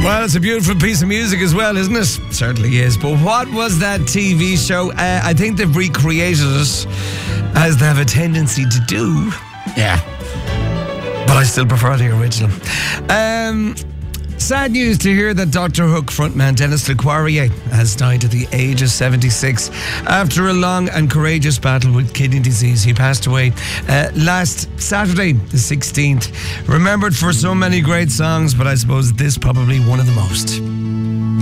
Well, it's a beautiful piece of music as well, isn't it? Certainly is. But what was that TV show? I think they've recreated it, as they have a tendency to do. Yeah. But I still prefer the original. Sad news to hear that Dr. Hook frontman Dennis LeQuarrier has died at the age of 76 after a long and courageous battle with kidney disease. He passed away last Saturday, the 16th. Remembered for so many great songs, but I suppose this probably one of the most.